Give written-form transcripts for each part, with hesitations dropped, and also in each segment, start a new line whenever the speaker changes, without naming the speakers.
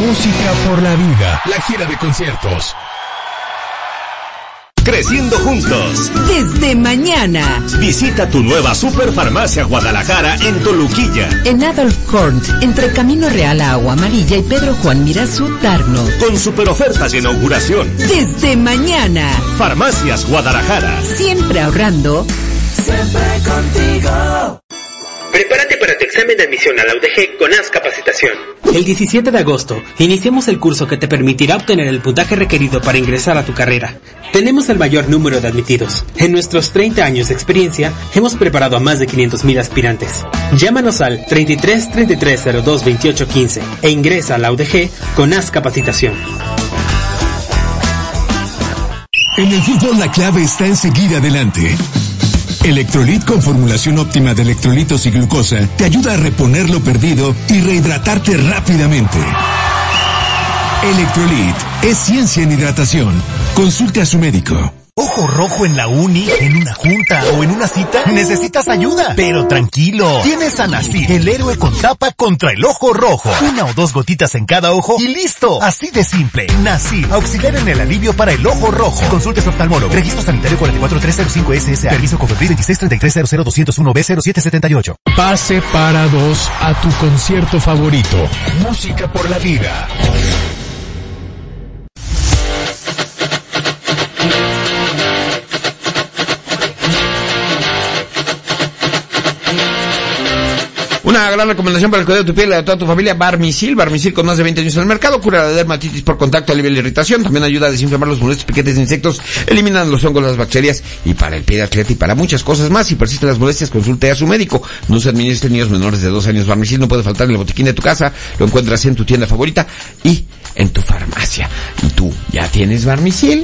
Música por la vida. La gira de conciertos.
Creciendo juntos.
Desde mañana.
Visita tu nueva Superfarmacia Guadalajara en Toluquilla.
En Adolf Horn, entre Camino Real a Agua Amarilla y Pedro Juan Mirazú, Tarno.
Con super ofertas de inauguración.
Desde mañana.
Farmacias Guadalajara.
Siempre ahorrando.
Siempre contigo.
Prepárate para tu examen de admisión a la UDG con AS Capacitación.
El 17 de agosto, iniciamos el curso que te permitirá obtener el puntaje requerido para ingresar a tu carrera. Tenemos el mayor número de admitidos. En nuestros 30 años de experiencia, hemos preparado a más de 500,000 aspirantes. Llámanos al 33 33 02 28 15 e ingresa a la UDG con AS Capacitación.
En el fútbol la clave está en seguir adelante. Electrolit con formulación óptima de electrolitos y glucosa te ayuda a reponer lo perdido y rehidratarte rápidamente. Electrolit es ciencia en hidratación. Consulte a su médico.
Ojo rojo en la uni, en una junta o en una cita, necesitas ayuda. Pero tranquilo, tienes a Nasir, el héroe con tapa contra el ojo rojo. 1 o 2 gotitas en cada ojo y listo. Así de simple. Nasir, auxiliar en el alivio para el ojo rojo. Consultes oftalmólogo. Registro sanitario 44305 SSA. Permiso Cofepris 263300201B0778.
Pase para 2 a tu concierto favorito. Música por la vida.
Una gran recomendación para el cuidado de tu piel y de toda tu familia, Barmisil. Barmisil, con más de 20 años en el mercado, cura la dermatitis por contacto, alivia la irritación, también ayuda a desinflamar los molestos piquetes de insectos, eliminan los hongos, las bacterias, y para el pie de atleta y para muchas cosas más. Si persisten las molestias, consulte a su médico. No se administre en niños menores de 2 años. Barmisil no puede faltar en el botiquín de tu casa, lo encuentras en tu tienda favorita y en tu farmacia. ¿Y tú ya tienes Barmisil?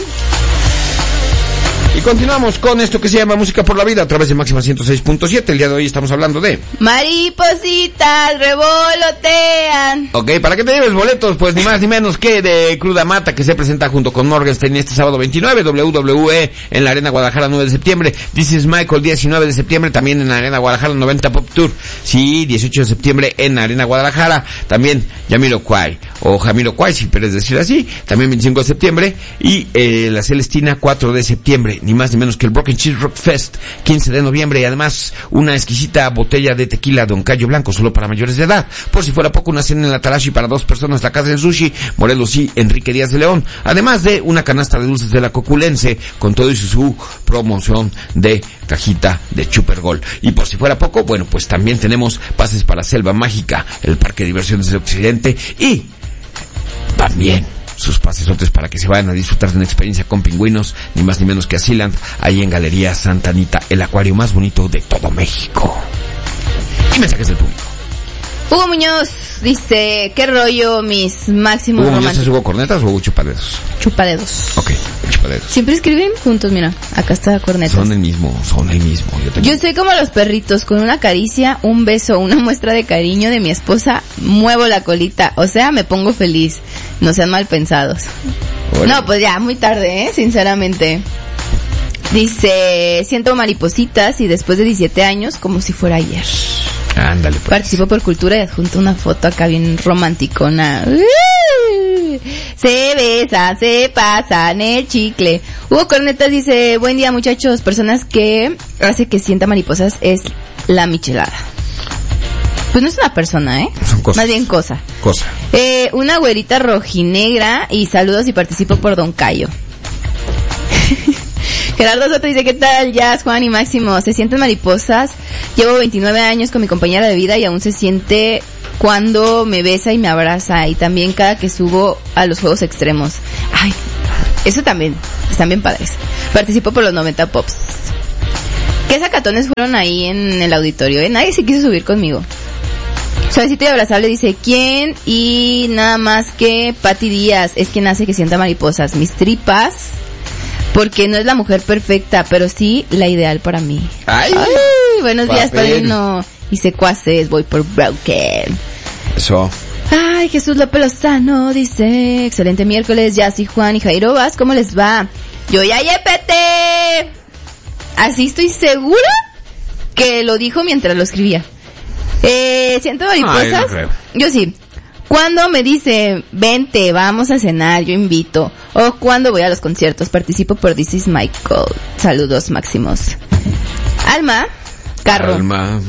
Y continuamos con esto que se llama Música por la Vida a través de Máxima 106.7. El día de hoy estamos hablando de...
Maripositas revolotean.
Ok, para que te lleves boletos, pues ni más ni menos que de Cruda Mata, que se presenta junto con Morgenstern este sábado 29, WWE en la Arena Guadalajara 9 de septiembre, This is Michael 19 de septiembre, también en la Arena Guadalajara 90 Pop Tour, sí, 18 de septiembre en la Arena Guadalajara, también Jamiroquai, o Jamiroquai si quieres decir así, también 25 de septiembre, y la Celestina 4 de septiembre, ni más ni menos que el Broken Cheese Rock Fest 15 de noviembre, y además una exquisita botella de tequila Don Cayo Blanco solo para mayores de edad. Por si fuera poco, una cena en la Tarashi para 2 personas, la Casa del Sushi, Morelos y Enrique Díaz de León, además de una canasta de dulces de la Coculense con todo y su promoción de cajita de Chupergol. Y por si fuera poco, bueno, pues también tenemos pases para Selva Mágica, el Parque de Diversiones del Occidente, y también sus pasesotes para que se vayan a disfrutar de una experiencia con pingüinos, ni más ni menos que a Sealand, ahí en Galería Santa Anita, el acuario más bonito de todo México. Y mensajes del público.
Hugo Muñoz dice, ¿qué rollo mis máximos
¿Hugo
románticos?
Muñoz es Hugo Cornetas o Hugo Chupadedos?
Chupadedos.
Ok, Chupadedos.
Siempre escriben juntos, mira, acá está Cornetas.
Son el mismo.
Yo soy como los perritos, con una caricia, un beso, una muestra de cariño de mi esposa, muevo la colita, o sea, me pongo feliz. No sean mal pensados. Bueno. No, pues ya, muy tarde, sinceramente. Dice, siento maripositas y después de 17 años, como si fuera ayer.
Ándale, pues.
Participo por cultura y adjunto una foto acá bien romanticona. Se besan, se pasan el chicle. Hugo Cornetas dice, buen día muchachos, personas que hace que sienta mariposas es la michelada. Pues no es una persona,
son cosas.
Más bien cosa. Una güerita rojinegra y saludos y participo por Don Cayo. Gerardo Soto dice, ¿qué tal, Jazz, Juan y Máximo? ¿Se sienten mariposas? Llevo 29 años con mi compañera de vida y aún se siente cuando me besa y me abraza, y también cada que subo a los juegos extremos. Ay, eso también, están bien padres. Participo por los 90 Pops. ¿Qué sacatones fueron ahí en el auditorio? Nadie se quiso subir conmigo. Suavecito y abrazable dice, ¿quién? Y nada más que Pati Díaz es quien hace que sienta mariposas. Mis tripas, porque no es la mujer perfecta, pero sí la ideal para mí. Ay, buenos días, padrino. Y secuaces, voy por Broken.
Eso.
Ay, Jesús López Lozano dice, excelente miércoles, Jazzy, Juan y Jairo Vaz, ¿cómo les va? Yo ya yepete. Así estoy segura que lo dijo mientras lo escribía. Siento mariposas.
Ay, no creo.
Yo sí. Cuando me dice, vente, vamos a cenar, yo invito. O cuando voy a los conciertos, participo por This is Michael. Saludos máximos. Alma, Carro.
Alma.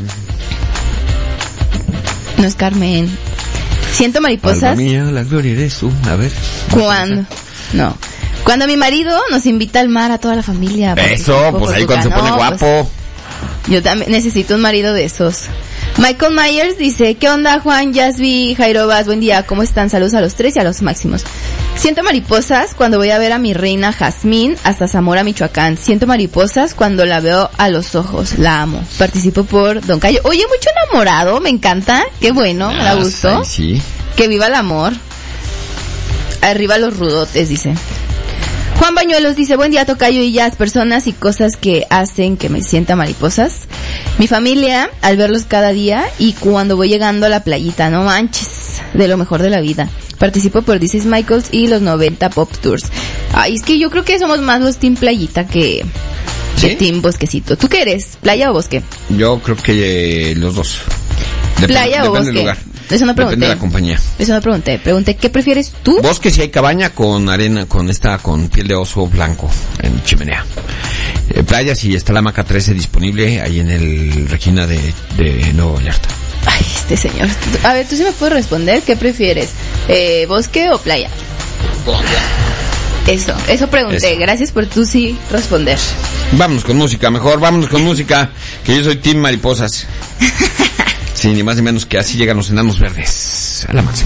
No es Carmen. Siento mariposas.
Alma mía, la gloria eres tú. A ver.
¿Cuándo? No. Cuando mi marido nos invita al mar a toda la familia.
Eso, pues ahí cuando se pone guapo.
Pues, yo también necesito un marido de esos. Michael Myers dice, ¿qué onda Juan, Yasby, Jairobas? Buen día, ¿cómo están? Saludos a los tres y a los máximos. Siento mariposas cuando voy a ver a mi reina Jazmín hasta Zamora, Michoacán. Siento mariposas cuando la veo a los ojos, la amo. Participo por Don Cayo. Oye, mucho enamorado, me encanta, qué bueno, me da gusto.
Sí.
Que viva el amor. Arriba los rudotes, dice. Juan Bañuelos dice, buen día tocayo y Jazz, personas y cosas que hacen que me sienta mariposas. Mi familia, al verlos cada día y cuando voy llegando a la playita, no manches, de lo mejor de la vida. Participo por This is Michaels y los 90 Pop Tours. Ay, es que yo creo que somos más los Team Playita que Team Bosquecito. ¿Tú qué eres? ¿Playa o bosque?
Yo creo que los dos.
¿Playa o bosque?
Depende del lugar.
Eso no pregunté.
Depende de la compañía.
Eso no pregunté. Pregunté, ¿qué prefieres tú?
Bosque si hay cabaña con arena, con piel de oso blanco en chimenea. Playa si está la hamaca 13 disponible ahí en el Regina de Nuevo Vallarta.
Ay, este señor. A ver, tú sí me puedes responder. ¿Qué prefieres? ¿Bosque o playa? Eso pregunté. Eso. Gracias por tú sí responder.
Vámonos con música, mejor. Vámonos con música. Que yo soy Team Mariposas. Sí, ni más ni menos que así llegan los enanos verdes. A la máxima.